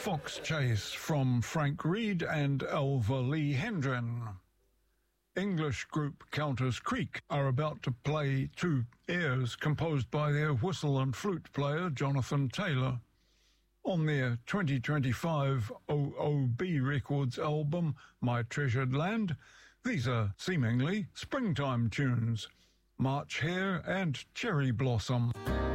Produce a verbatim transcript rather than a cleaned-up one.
Fox Chase from Frank Reed and Alva Lee Hendren. English group Countess Creek are about to play two airs composed by their whistle and flute player Jonathan Taylor on their twenty twenty-five O O B Records album My Treasured Land. These are seemingly springtime tunes, March Hare and Cherry Blossom.